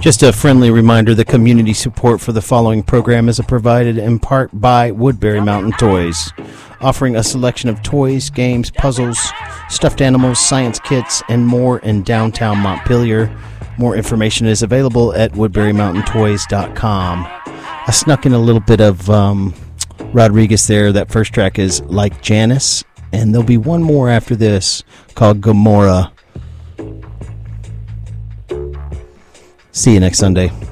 Just a friendly reminder, the community support for the following program is provided in part by Woodbury Mountain Toys, offering a selection of toys, games, puzzles, stuffed animals, science kits, and more in downtown Montpelier. More information is available at woodburymountaintoys.com. I snuck in a little bit of Rodriguez there. That first track is Like Janice, and there'll be one more after this called Gomorrah. See you next Sunday.